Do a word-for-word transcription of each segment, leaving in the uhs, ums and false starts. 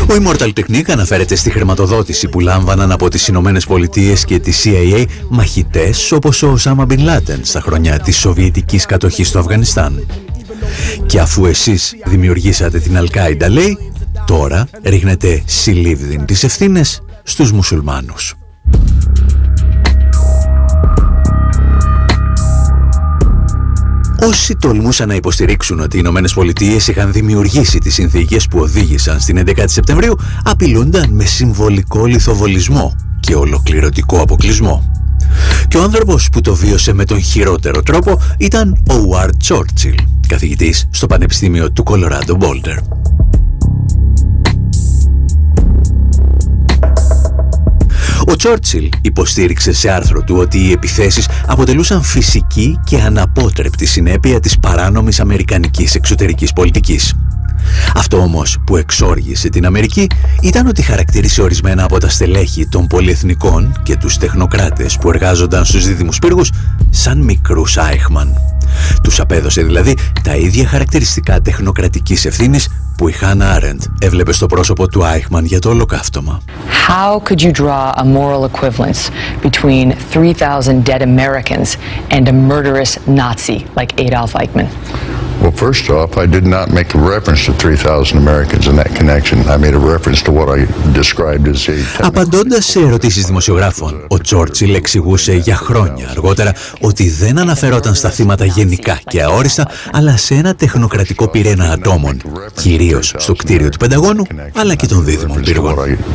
Ο Immortal Technique αναφέρεται στη χρηματοδότηση που λάμβαναν από τις Ηνωμένες Πολιτείες και τη σι άι έι μαχητές όπως ο Οσάμα Μπιν Λάντεν στα χρόνια της Σοβιετικής κατοχής στο Αφγανιστάν. Και αφού εσείς δημιουργήσατε την Αλ-Κάιντα, λέει, τώρα ρίχνετε συλλήβδιν τις ευθύνες στους μουσουλμάνους. Όσοι τολμούσαν να υποστηρίξουν ότι οι Ηνωμένες Πολιτείες είχαν δημιουργήσει τις συνθήκες που οδήγησαν στην έντεκα Σεπτεμβρίου απειλούνταν με συμβολικό λιθοβολισμό και ολοκληρωτικό αποκλεισμό. Και ο άνθρωπος που το βίωσε με τον χειρότερο τρόπο ήταν ο Ουάρντ Τσόρτσιλ, καθηγητής στο Πανεπιστήμιο του Κολοράντο Μπόλτερ. Ο Τσόρτσιλ υποστήριξε σε άρθρο του ότι οι επιθέσεις αποτελούσαν φυσική και αναπότρεπτη συνέπεια της παράνομης αμερικανικής εξωτερικής πολιτικής. Αυτό όμως που εξόργησε την Αμερική ήταν ότι χαρακτήρισε ορισμένα από τα στελέχη των πολυεθνικών και τους τεχνοκράτες που εργάζονταν στους δίδυμους πύργους σαν μικρούς Άιχμαν. Τους απέδωσε δηλαδή τα ίδια χαρακτηριστικά τεχνοκρατικής ευθύνης που η Χάνα Άρεντ έβλεπε στο πρόσωπο του Άιχμαν για το Ολοκαύτωμα. How could you draw a moral equivalence between three thousand dead Americans and a murderous Nazi like Adolf Eichmann? Well, first off, I did not make a reference to three thousand Americans in that connection. I made a reference to what I described as a... Απαντώντας σε ερωτήσεις δημοσιογράφων, ο Τσόρτσιλ εξηγούσε για χρόνια αργότερα ότι δεν αναφερόταν στα θύματα γενικά και αόριστα, αλλά σε ένα τεχνοκρατικό πυρήνα ατόμων, κυρίως στο κτίριο του Πενταγώνου, αλλά και των δίδυμων πύργων.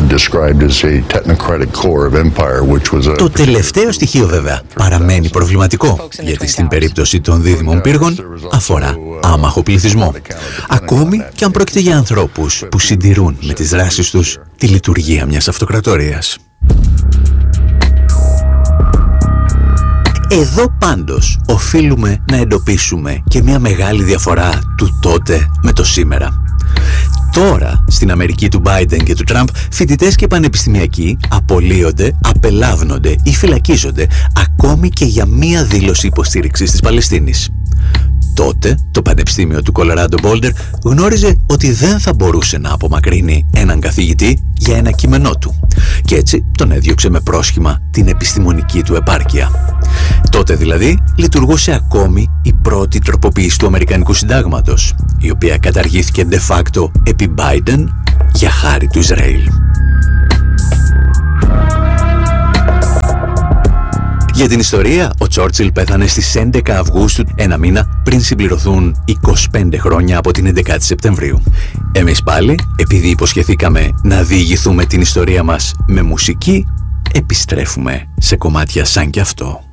Το τελευταίο στοιχείο βέβαια παραμένει προβληματικό, γιατί στην περίπτωση των δίδυμων πύργων αφορά άμαχο πληθυσμό, ακόμη και αν πρόκειται για ανθρώπους που συντηρούν με τις δράσεις τους τη λειτουργία μιας αυτοκρατορίας. Εδώ πάντως οφείλουμε να εντοπίσουμε και μια μεγάλη διαφορά του τότε με το σήμερα. Τώρα, στην Αμερική του Biden και του Τραμπ, φοιτητές και πανεπιστημιακοί απολύονται, απελάβνονται ή φυλακίζονται ακόμη και για μία δήλωση υποστήριξης της Παλαιστίνης. Τότε, το Πανεπιστήμιο του Κολοράντο Μπόλτερ γνώριζε ότι δεν θα μπορούσε να απομακρύνει έναν καθηγητή για ένα κείμενό του και έτσι τον έδιωξε με πρόσχημα την επιστημονική του επάρκεια. Τότε δηλαδή λειτουργούσε ακόμη η πρώτη τροποποίηση του Αμερικανικού Συντάγματος, η οποία καταργήθηκε de facto επί Biden για χάρη του Ισραήλ. Για την ιστορία, ο Τσόρτσιλ πέθανε στις έντεκα Αυγούστου, ένα μήνα πριν συμπληρωθούν είκοσι πέντε χρόνια από την έντεκα Σεπτεμβρίου. Εμείς πάλι, επειδή υποσχεθήκαμε να διηγηθούμε την ιστορία μας με μουσική, επιστρέφουμε σε κομμάτια σαν κι αυτό.